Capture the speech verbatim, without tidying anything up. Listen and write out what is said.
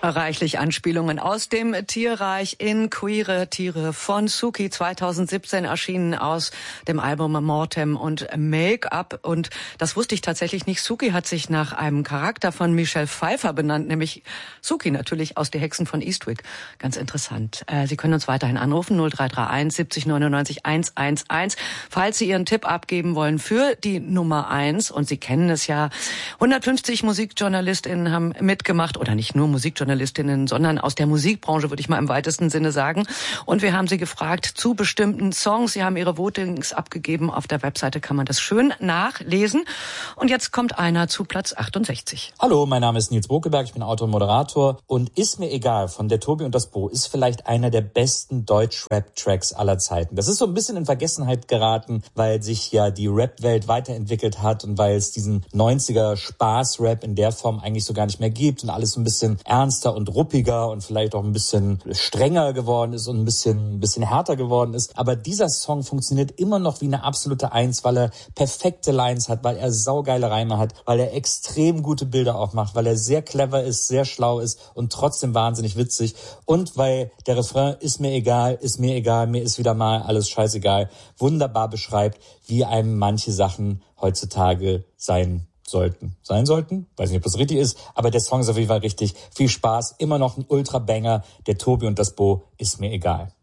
Reichlich Anspielungen aus dem Tierreich in Queere Tiere von Suki, zweitausendsiebzehn erschienen aus dem Album Mortem und Make-up. Und das wusste ich tatsächlich nicht. Suki hat sich nach einem Charakter von Michelle Pfeiffer benannt, nämlich Suki natürlich aus Die Hexen von Eastwick. Ganz interessant. Äh, Sie können uns weiterhin anrufen, null drei drei eins siebzig neunundneunzig hundertundeins, falls Sie Ihren Tipp abgeben wollen für die Nummer eins. Und Sie kennen es ja, hundertfünfzig Musikjournalistinnen haben mitgemacht, oder nicht nur Musikjournalistinnen, sondern aus der Musikbranche, würde ich mal im weitesten Sinne sagen. Und wir haben sie gefragt zu bestimmten Songs. Sie haben ihre Votings abgegeben. Auf der Webseite kann man das schön nachlesen. Und jetzt kommt einer zu Platz achtundsechzig. Hallo, mein Name ist Nils Bokeberg, ich bin Autor und Moderator. Und Ist mir egal von der Tobi und das Bo ist vielleicht einer der besten Deutsch-Rap-Tracks aller Zeiten. Das ist so ein bisschen in Vergessenheit geraten, weil sich ja die Rap-Welt weiterentwickelt hat und weil es diesen neunziger Spaß-Rap in der Form eigentlich so gar nicht mehr gibt und alles so ein bisschen ernster und ruppiger und vielleicht auch ein bisschen strenger geworden ist und ein bisschen, ein bisschen härter geworden ist. Aber dieser Song funktioniert immer noch wie eine absolute Eins, weil er perfekte Lines hat, weil er saugeile Reime hat, weil er extrem gute Bilder auch macht, weil er sehr clever ist, sehr schlau ist und trotzdem wahnsinnig witzig. Und weil der Refrain ist mir egal, ist mir egal, mir ist wieder mal alles scheißegal, wunderbar beschreibt, wie einem manche Sachen heutzutage sein sollten. Sein sollten? Weiß nicht, ob das richtig ist, aber der Song ist auf jeden Fall richtig. Viel Spaß, immer noch ein Ultra-Banger. Der Tobi und das Bo ist mir egal.